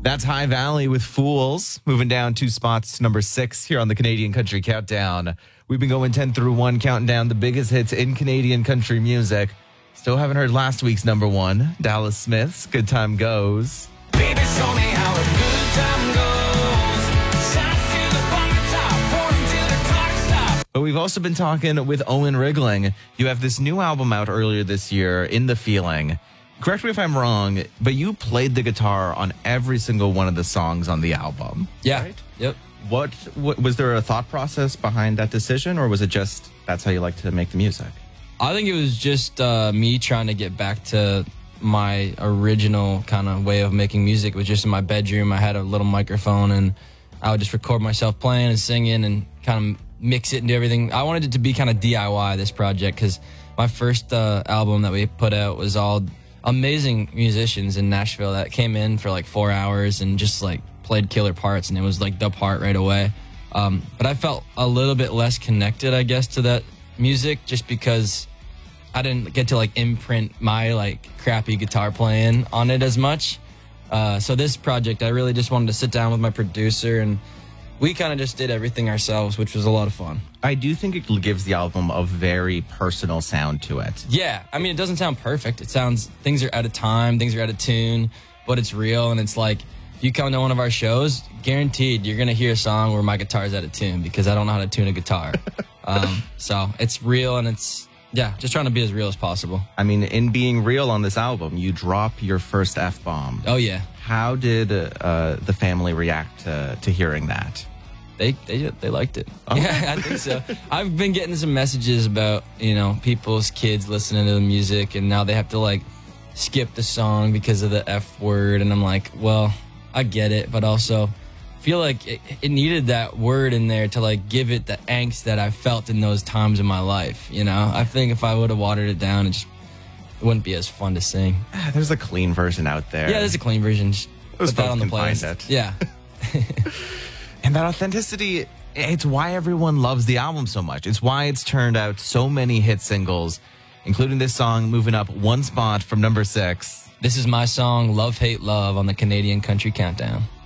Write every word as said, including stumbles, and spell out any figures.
That's High Valley with Fools, moving down two spots to number six here on the Canadian Country Countdown. We've been going ten through one, counting down the biggest hits in Canadian country music. Still haven't heard last week's number one, Dallas Smith's Good Time Goes. Baby, show me how a good time goes. Shots to the bar top, pour 'em till the clock stops. But we've also been talking with Owen Rigling. You have this new album out earlier this year, In the Feeling. Correct me if I'm wrong, but you played the guitar on every single one of the songs on the album. Yeah. Right? Yep. What, what was there a thought process behind that decision, or was it just that's how you like to make the music? I think it was just uh, me trying to get back to my original kind of way of making music. It was just in my bedroom. I had a little microphone, and I would just record myself playing and singing and kind of mix it and do everything. I wanted it to be kind of D I Y, this project, because my first uh, album that we put out was all amazing musicians in Nashville that came in for like four hours and just like played killer parts, and it was like the part right away. Um, but I felt a little bit less connected, I guess, to that music just because I didn't get to like imprint my like crappy guitar playing on it as much. Uh, so this project, I really just wanted to sit down with my producer, and we kind of just did everything ourselves, which was a lot of fun. I do think it gives the album a very personal sound to it. Yeah, I mean, it doesn't sound perfect. It sounds, things are out of time, things are out of tune, but it's real. And it's like, if you come to one of our shows, guaranteed you're going to hear a song where my guitar's out of tune because I don't know how to tune a guitar. um, so it's real, and it's, yeah, just trying to be as real as possible. I mean, in being real on this album, you drop your first F-bomb. Oh, yeah. How did uh, the family react to, to hearing that? They they they liked it. Oh. Yeah, I think so. I've been getting some messages about, you know, people's kids listening to the music, and now they have to like skip the song because of the F word, and I'm like, well, I get it, but also feel like it, it needed that word in there to like give it the angst that I felt in those times in my life. You know, I think if I would have watered it down, it just it wouldn't be as fun to sing. Ah, there's a clean version out there. Yeah, there's a clean version. Just Those put that folks on the can find playlist. it. Yeah. And that authenticity, it's why everyone loves the album so much. It's why it's turned out so many hit singles, including this song moving up one spot from number six. This is my song, Love, Hate, Love, on the Canadian Country Countdown.